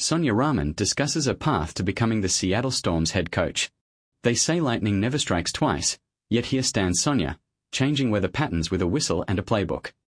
Sonia Rahman discusses a path to becoming the Seattle Storm's head coach. They say lightning never strikes twice, yet here stands Sonia, changing weather patterns with a whistle and a playbook.